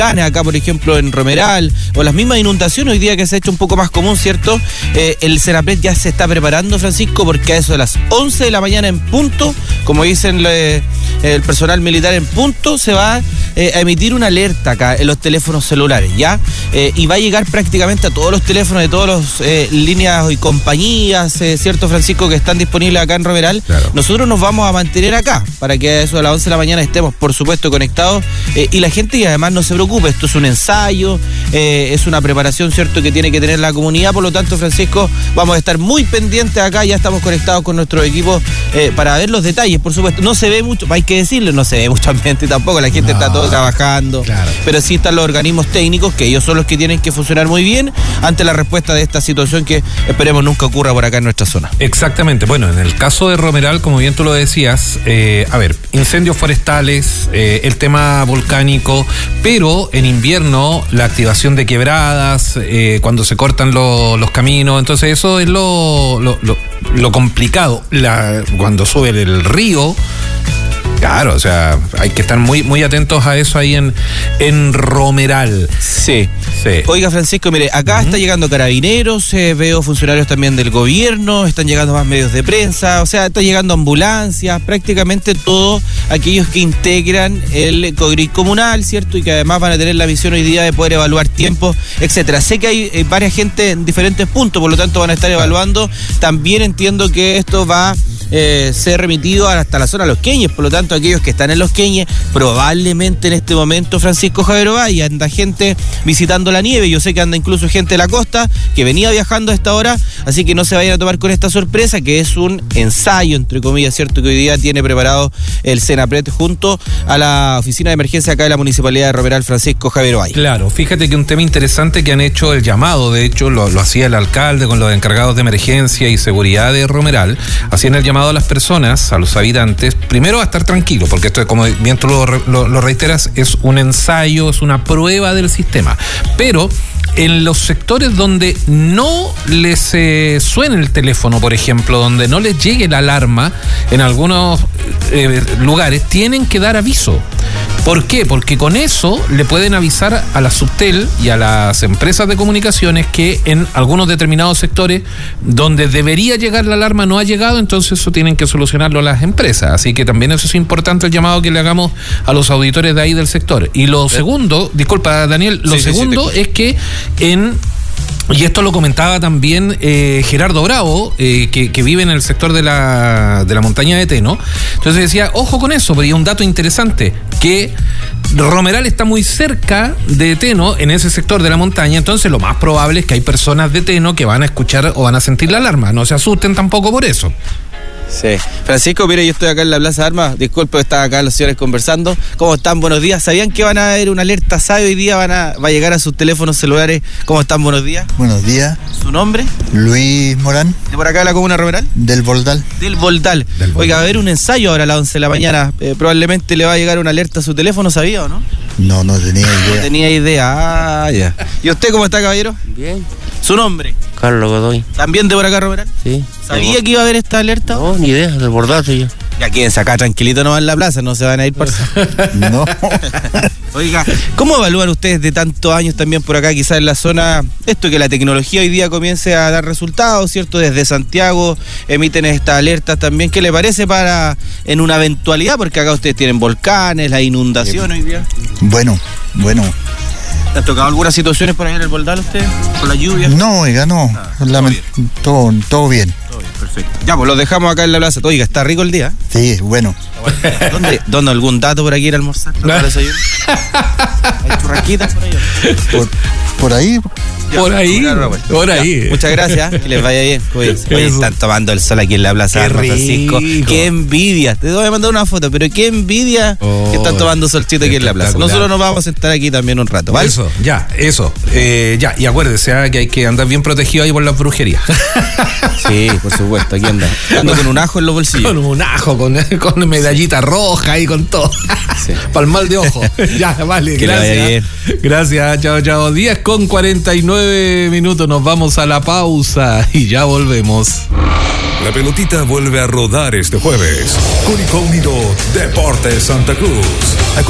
volcanes, acá por ejemplo en Romeral, o las mismas inundaciones hoy día que se ha hecho un poco más común, ¿cierto? El Senapred ya se está preparando, Francisco, porque a eso de las 11 de la mañana en punto, como dicen el personal militar en punto, se va a emitir una alerta acá en los teléfonos celulares, ¿ya? Y va a llegar prácticamente a todos los teléfonos de todas las líneas y compañías, ¿cierto, Francisco?, que están disponibles acá en Romeral. Claro. Nosotros nos vamos a mantener acá para que a eso de las 11 de la mañana estemos, por supuesto, conectados, y la gente, y además no se preocupe, esto es un ensayo, es una preparación, ¿cierto?, que tiene que tener la comunidad. Por lo tanto, Francisco, vamos a estar muy pendientes acá, ya estamos conectados con nuestro equipo para ver los detalles. Por supuesto, no se ve mucho, hay que decirlo, no se ve mucho ambiente tampoco, la gente está todo trabajando, claro, pero sí están los organismos técnicos, que ellos son los que tienen que funcionar muy bien ante la respuesta de esta situación que esperemos nunca ocurra por acá en nuestra zona. Exactamente. Bueno, en el caso de Romeral, como bien tú lo decías, incendios forestales, el tema volcánico, pero en invierno la activación de quebradas, cuando se cortan los caminos, entonces eso es lo complicado. Cuando sube el río, claro, o sea, hay que estar muy, muy atentos a eso ahí en Romeral. Sí. Oiga, Francisco, mire, acá está llegando Carabineros, veo funcionarios también del gobierno, están llegando más medios de prensa, o sea, está llegando ambulancias, prácticamente todos aquellos que integran el COGRIC comunal, ¿cierto? Y que además van a tener la misión hoy día de poder evaluar tiempos, etcétera. Sé que hay varias gente en diferentes puntos, por lo tanto van a estar evaluando. También entiendo que esto va a ser remitido hasta la zona de Los Queñes, por lo tanto aquellos que están en Los Queñes, probablemente en este momento, Francisco Javier Ovalle, anda gente visitando la nieve. Yo sé que anda incluso gente de la costa que venía viajando a esta hora, así que no se vayan a tomar con esta sorpresa, que es un ensayo, entre comillas, ¿cierto?, que hoy día tiene preparado el Senapred junto a la oficina de emergencia acá de la Municipalidad de Romeral, Francisco Javier Ovalle. Claro, fíjate que un tema interesante que han hecho el llamado, de hecho lo hacía el alcalde con los encargados de emergencia y seguridad de Romeral, hacían el llamado a las personas, a los habitantes, primero a estar tranquilos, porque esto, como bien tú lo reiteras, es un ensayo, es una prueba del sistema, pero en los sectores donde no les suene el teléfono, por ejemplo, donde no les llegue la alarma, en algunos lugares tienen que dar aviso. ¿Por qué? Porque con eso le pueden avisar a la Subtel y a las empresas de comunicaciones que en algunos determinados sectores donde debería llegar la alarma no ha llegado, entonces eso tienen que solucionarlo las empresas. Así que también eso es importante, el llamado que le hagamos a los auditores de ahí del sector. Y lo segundo, disculpa Daniel, es que y esto lo comentaba también Gerardo Bravo, que vive en el sector de la montaña de Teno. Entonces decía, ojo con eso, pero hay un dato interesante, que Romeral está muy cerca de Teno, en ese sector de la montaña, entonces lo más probable es que hay personas de Teno que van a escuchar o van a sentir la alarma. No se asusten tampoco por eso. Sí. Francisco, mire, yo estoy acá en la Plaza de Armas, disculpe, están acá los señores conversando. ¿Cómo están? Buenos días. ¿Sabían que van a haber una alerta SAE hoy día? Va a llegar a sus teléfonos celulares. ¿Cómo están? Buenos días. Buenos días. ¿Su nombre? Luis Morán. ¿De por acá de la comuna Romeral? Del Voldal. Del Voldal. Oiga, va a haber un ensayo ahora a las 11 de la mañana. Probablemente le va a llegar una alerta a su teléfono, ¿sabía o no? No tenía idea. No tenía idea. Ah, ya. ¿Y usted cómo está, caballero? Bien. ¿Su nombre? Carlos Godoy. ¿También de por acá, Romeral? Sí. ¿Sabía que iba a haber esta alerta? No, ni idea, desbordaste ya. Ya quédense acá tranquilito nomás en la plaza, no se van a ir por eso. No. Oiga, ¿cómo evalúan ustedes de tantos años también por acá, quizás en la zona, esto que la tecnología hoy día comience a dar resultados, ¿cierto? Desde Santiago emiten estas alertas también. ¿Qué le parece para en una eventualidad? Porque acá ustedes tienen volcanes, la inundación hoy día. Bueno. ¿Te han tocado algunas situaciones por ahí en el Voldal ustedes? ¿Con la lluvia? No, oiga, no. Todo bien. Perfecto. Ya, pues los dejamos acá en la plaza. Oiga, está rico el día. Sí, bueno. ¿Dónde algún dato por aquí ir a almorzar? ¿No? ¿Hay churrasquitas por ahí? Por ahí. Por ahí. Muchas gracias, que les vaya bien. Cuídense. Oye, están tomando el sol aquí en la Plaza de Francisco. Qué envidia. Te voy a mandar una foto, pero qué envidia que están tomando solcito aquí en la plaza. Nosotros nos vamos a sentar aquí también un rato, ¿vale? Eso. Ya. Y acuérdese que hay que andar bien protegido ahí por las brujerías. Sí, por supuesto, aquí ando con un ajo en los bolsillos. Con un ajo, con medallita roja y con todo. Sí. Para el mal de ojo. Ya, vale, que gracias. Gracias, chao. 10:49 minutos, nos vamos a la pausa y ya volvemos. La pelotita vuelve a rodar este jueves. Curicó Unido, Deportes Santa Cruz.